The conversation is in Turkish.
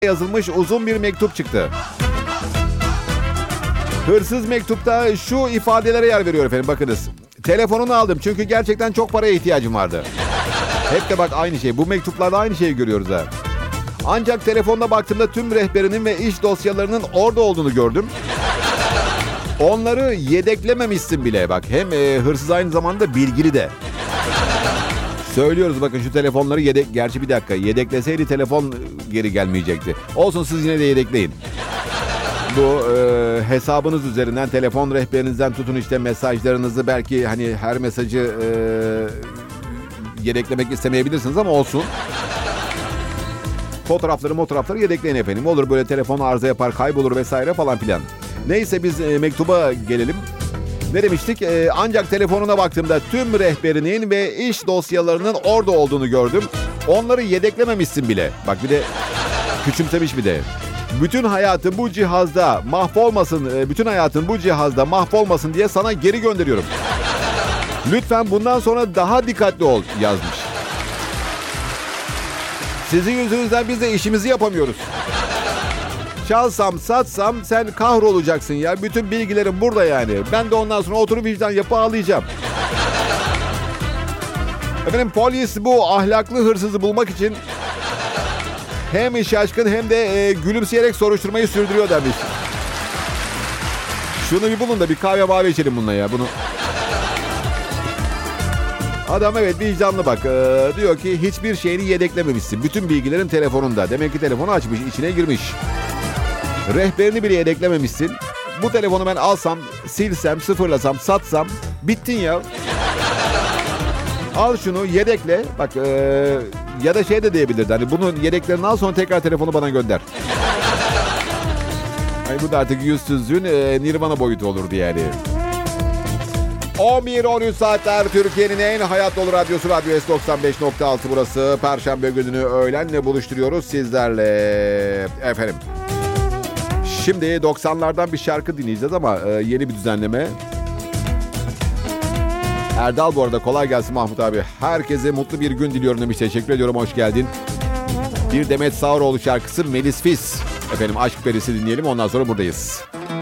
yazılmış uzun bir mektup çıktı. Hırsız mektupta şu ifadelere yer veriyor efendim, bakınız. Telefonunu aldım çünkü gerçekten çok paraya ihtiyacım vardı. Hep de bak aynı şey. Bu mektuplarda aynı şeyi görüyoruz ha. Ancak telefonda baktığımda tüm rehberinin ve iş dosyalarının orada olduğunu gördüm. Onları yedeklememişsin bile. Bak hem hırsız aynı zamanda bilgili de. Söylüyoruz bakın şu telefonları Gerçi bir dakika. Yedekleseydi telefon geri gelmeyecekti. Olsun, siz yine de yedekleyin. Bu hesabınız üzerinden telefon rehberinizden tutun işte mesajlarınızı, belki hani her mesajı yedeklemek istemeyebilirsiniz ama olsun. Fotoğrafları yedekleyin efendim. Olur böyle telefon arıza yapar, kaybolur vesaire falan filan. Neyse biz mektuba gelelim. Ne demiştik? Ancak telefonuna baktığımda tüm rehberinin ve iş dosyalarının orada olduğunu gördüm. Onları yedeklememişsin bile. Bak bir de küçümsemiş bir de. Bütün hayatın bu cihazda mahvolmasın diye sana geri gönderiyorum. Lütfen bundan sonra daha dikkatli ol yazmış. Sizin yüzünüzden biz de işimizi yapamıyoruz. Çalsam satsam sen kahrolacaksın ya. Bütün bilgilerim burada yani. Ben de ondan sonra oturup vicdan yapıp ağlayacağım. Efendim polis bu ahlaklı hırsızı bulmak için hem şaşkın hem de gülümseyerek soruşturmayı sürdürüyor demiş. Şunu bir bulun da bir kahve içelim bununla ya. Bunu... Adam evet vicdanlı bak. Diyor ki hiçbir şeyini yedeklememişsin. Bütün bilgilerin telefonunda. Demek ki telefonu açmış, içine girmiş. Rehberini bile yedeklememişsin. Bu telefonu ben alsam, silsem, sıfırlasam, satsam bittin ya. Al şunu yedekle. Bak ya da şey de diyebilirdi. Hani bunun yedeklerini al, sonra tekrar telefonu bana gönder. Hani bu da artık yüzsüzlüğün nirvana boyutu olurdu yani. 11-13 saatler Türkiye'nin en hayat dolu radyosu Radyo S95.6 burası. Perşembe gününü öğlenle buluşturuyoruz sizlerle. Efendim. Şimdi 90'lardan bir şarkı dinleyeceğiz ama yeni bir düzenleme. Erdal bu arada kolay gelsin Mahmut abi. Herkese mutlu bir gün diliyorum demiş. Teşekkür ediyorum, hoş geldin. Bir Demet Sağaroğlu şarkısı Melis Fis. Efendim Aşk Perisi dinleyelim, ondan sonra buradayız.